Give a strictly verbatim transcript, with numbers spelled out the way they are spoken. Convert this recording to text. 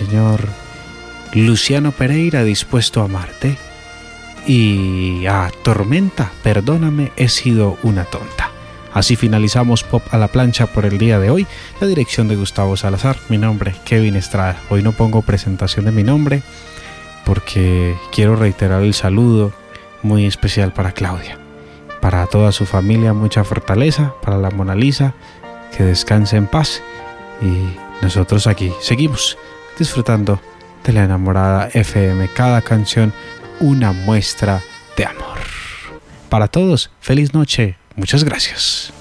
señor Luciano Pereira, Dispuesto a amarte. Y a Tormenta, Perdóname, he sido una tonta. Así finalizamos Pop a la plancha por el día de hoy. La dirección de Gustavo Salazar, mi nombre Kevin Estrada. Hoy no pongo presentación de mi nombre porque quiero reiterar el saludo muy especial para Claudia, para toda su familia, mucha fortaleza, para la Mona Lisa, que descanse en paz, y nosotros aquí seguimos disfrutando de La Enamorada F M, cada canción una muestra de amor. Para todos, feliz noche, muchas gracias.